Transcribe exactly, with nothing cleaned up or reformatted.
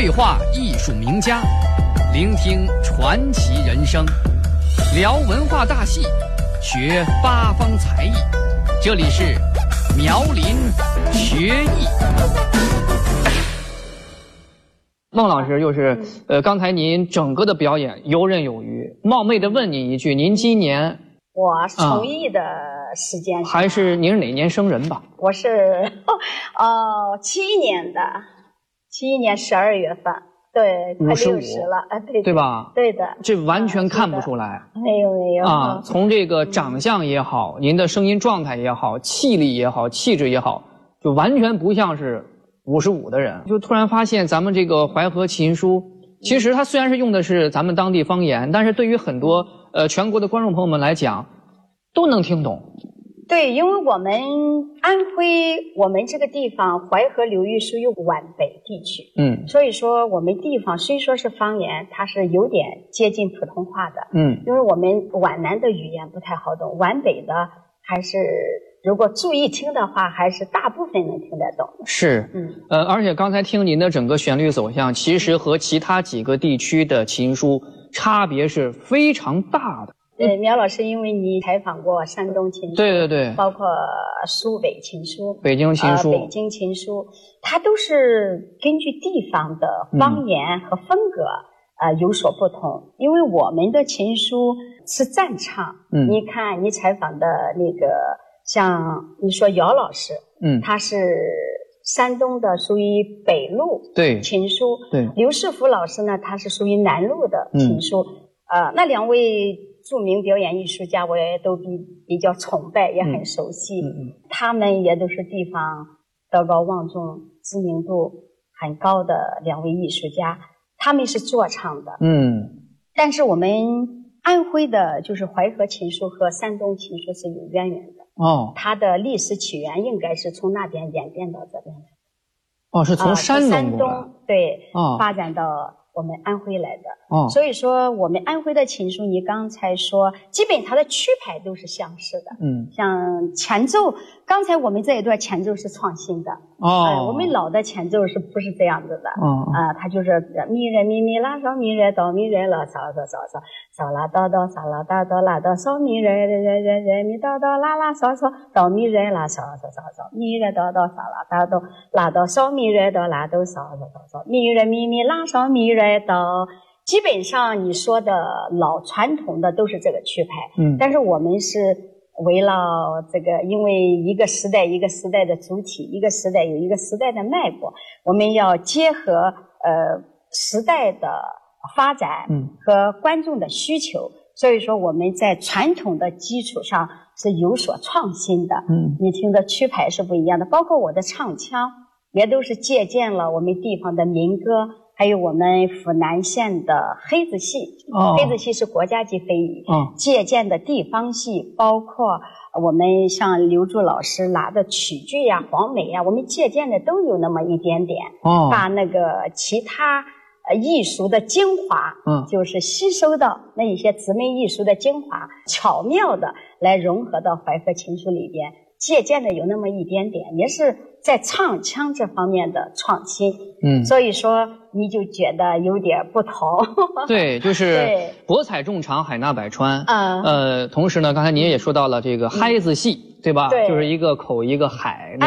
对话艺术名家，聆听传奇人生，聊文化大戏，学八方才艺。这里是苗林学艺。孟老师，就是呃，刚才您整个的表演游刃有余。冒昧的问您一句，您今年？ 我从艺的时间、啊、 还是您是哪年生人吧？ 我是哦七一年的，七一年十二月份，对，快六十了，啊，对对吧？ 对的， 这完全看不出来， 啊、没有没有啊，从这个长相也好，嗯、您的声音状态也好，气力也好，气质也好，就完全不像是五十五的人。就突然发现咱们这个淮河琴书，其实它虽然是用的是咱们当地方言，但是对于很多呃全国的观众朋友们来讲，都能听懂。 对，因为我们安徽，我们这个地方淮河流域属于皖北地区，嗯，所以说我们地方虽说是方言，它是有点接近普通话的，嗯，因为我们皖南的语言不太好懂，皖北的还是如果注意听的话，还是大部分能听得懂。 是，嗯，呃，而且刚才听您的整个旋律走向，其实和其他几个地区的琴书差别是非常大的。 对，苗老师，因为你采访过山东琴书， 对对对， 包括苏北琴书、 北京琴书、 呃、北京琴书，它都是根据地方的方言和风格、嗯、呃有所不同。因为我们的琴书是赞唱，嗯，你看你采访的那个，像你说姚老师，嗯，他是山东的，属于北路对琴书， 对， 刘世福老师呢，他是属于南路的琴书，嗯、呃，那两位著名表演艺术家我也都比比较崇拜，也很熟悉、嗯嗯、他们也都是地方德高望重、知名度很高的两位艺术家，他们是做唱的，嗯，但是我们安徽的就是淮河琴书和山东琴书是有渊源的哦，它的历史起源应该是从那边演变到这边来哦，是从山东、呃、 山东对、哦、发展到我们安徽来的哦，所以说我们安徽的琴书，你刚才说，基本它的曲牌都是相似的，嗯，像前奏，刚才我们这一段前奏是创新的哦、呃，我们老的前奏是不是这样子的？哦，啊、呃，它就是咪来咪咪拉嗦咪来哆咪来啦嗦嗦嗦嗦嗦啦哆哆嗦啦哆哆啦哆嗦咪来来来来来咪哆哆啦啦嗦嗦哆咪来啦嗦嗦嗦嗦咪来哆哆嗦啦哆哆啦哆嗦咪来哆啦哆嗦嗦嗦嗦咪来咪咪拉嗦咪来哆。基本上你说的老传统的都是这个曲牌，嗯，但是我们是围绕这个，因为一个时代一个时代的主体，一个时代有一个时代的脉搏，我们要结合呃时代的发展和观众的需求，所以说我们在传统的基础上是有所创新的，嗯，你听的曲牌是不一样的，包括我的唱腔也都是借鉴了我们地方的民歌，还有我们府南县的黑子戏，哦、黑子戏是国家级非遗，哦、借鉴的地方戏，包括我们像刘柱老师拿的曲剧呀、黄梅呀，我们借鉴的都有那么一点点，哦、把那个其他呃艺术的精华，嗯，就是吸收到那一些姊妹艺术的精华，巧妙的来融合到淮河琴书里边，借鉴的有那么一点点，也是在唱腔这方面的创新，嗯，所以说你就觉得有点不同。 对，就是博采众长，海纳百川。嗯，呃，同时呢，刚才您也说到了这个嗨子戏，对吧？对，就是一个口一个海。